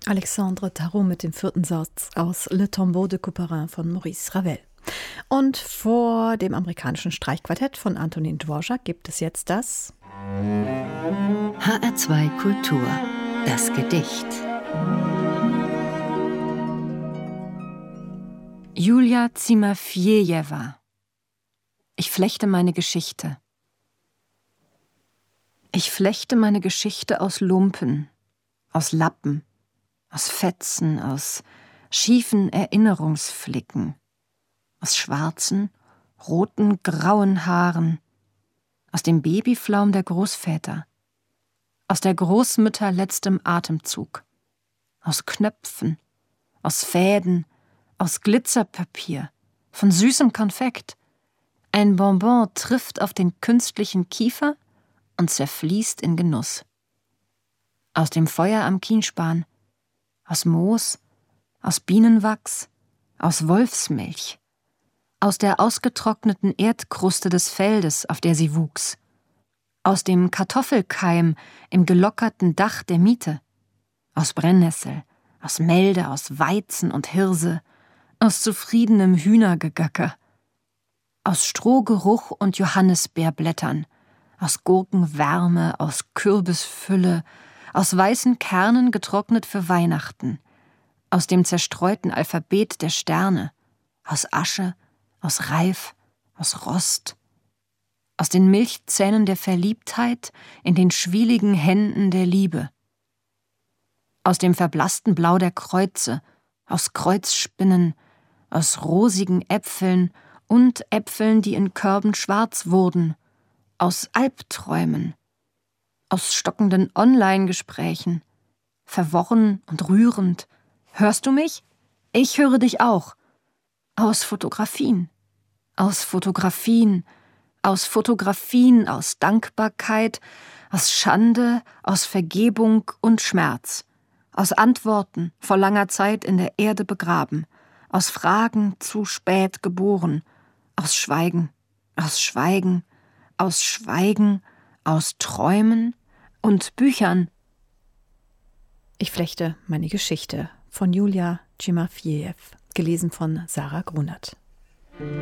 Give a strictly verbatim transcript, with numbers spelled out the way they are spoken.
Alexandre Tarot mit dem vierten Satz aus Le Tombeau de Couperin von Maurice Ravel. Und vor dem amerikanischen Streichquartett von Antonin Dvorak gibt es jetzt das H R zwei Kultur, das Gedicht. Julia Timofejewa. Ich flechte meine Geschichte. Ich flechte meine Geschichte aus Lumpen, aus Lappen, aus Fetzen, aus schiefen Erinnerungsflicken, aus schwarzen, roten, grauen Haaren, aus dem Babyflaum der Großväter, aus der Großmütter letztem Atemzug, aus Knöpfen, aus Fäden, aus Glitzerpapier, von süßem Konfekt. Ein Bonbon trifft auf den künstlichen Kiefer und zerfließt in Genuss. Aus dem Feuer am Kienspan, aus Moos, aus Bienenwachs, aus Wolfsmilch, aus der ausgetrockneten Erdkruste des Feldes, auf der sie wuchs, aus dem Kartoffelkeim im gelockerten Dach der Miete, aus Brennnessel, aus Melde, aus Weizen und Hirse, aus zufriedenem Hühnergegöcker, aus Strohgeruch und Johannisbeerblättern, aus Gurkenwärme, aus Kürbisfülle, aus weißen Kernen getrocknet für Weihnachten, aus dem zerstreuten Alphabet der Sterne, aus Asche, aus Reif, aus Rost, aus den Milchzähnen der Verliebtheit in den schwieligen Händen der Liebe, aus dem verblassten Blau der Kreuze, aus Kreuzspinnen, aus rosigen Äpfeln und Äpfeln, die in Körben schwarz wurden, aus Albträumen, aus stockenden Online-Gesprächen, verworren und rührend. Hörst du mich? Ich höre dich auch. Aus Fotografien, aus Fotografien, aus Fotografien, aus Dankbarkeit, aus Schande, aus Vergebung und Schmerz, aus Antworten vor langer Zeit in der Erde begraben, aus Fragen zu spät geboren, aus Schweigen, aus Schweigen, aus Schweigen, aus Träumen und Büchern. Ich flechte meine Geschichte von Julia Timofejewa, gelesen von Sarah Grunert.